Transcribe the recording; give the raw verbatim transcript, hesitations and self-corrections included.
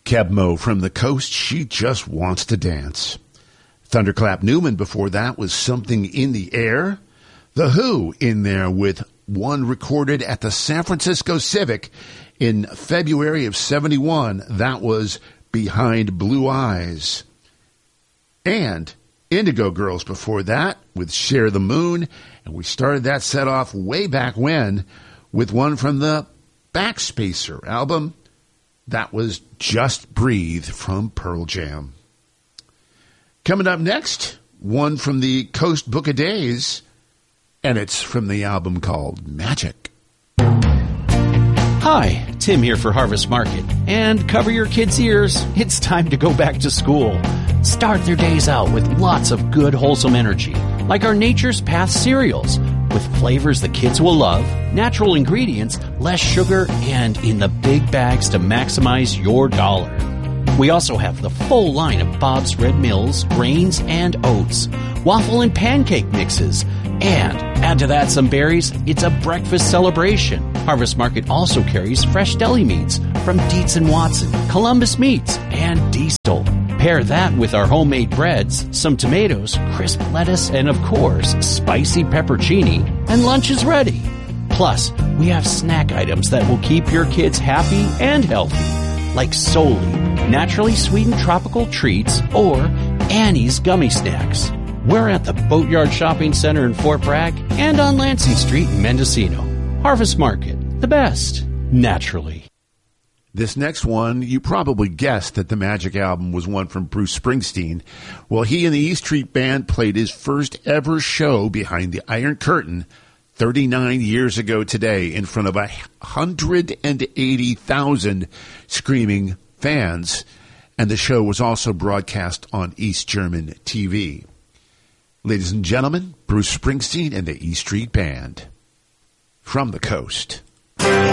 Keb' Mo' from the Coast, She Just Wants to Dance. Thunderclap Newman before that was Something in the Air. The Who in there with one recorded at the San Francisco Civic in February of seventy-one. That was Behind Blue Eyes. And Indigo Girls before that with Share the Moon. And we started that set off way back when with one from the Backspacer album. That was Just Breathe from Pearl Jam. Coming up next, one from the Coast Book of Days, and it's from the album called Magic. Hi, Tim here for Harvest Market. And cover your kids' ears, it's time to go back to school. Start their days out with lots of good, wholesome energy, like our Nature's Path cereals, with flavors the kids will love, natural ingredients, less sugar, and in the big bags to maximize your dollar. We also have the full line of Bob's Red Mills, grains, and oats, waffle and pancake mixes, and add to that some berries, it's a breakfast celebration. Harvest Market also carries fresh deli meats from Dietz and Watson, Columbus Meats, and Diesel. Pair that with our homemade breads, some tomatoes, crisp lettuce, and of course, spicy peppercini, and lunch is ready. Plus, we have snack items that will keep your kids happy and healthy, like Soli, naturally sweetened tropical treats, or Annie's Gummy Snacks. We're at the Boatyard Shopping Center in Fort Bragg and on Lansing Street in Mendocino. Harvest Market, the best, naturally. This next one, you probably guessed that the Magic album was one from Bruce Springsteen. Well, he and the E Street Band played his first ever show behind the Iron Curtain thirty-nine years ago today in front of one hundred eighty thousand screaming fans. And the show was also broadcast on East German T V. Ladies and gentlemen, Bruce Springsteen and the E Street Band. From the Coast.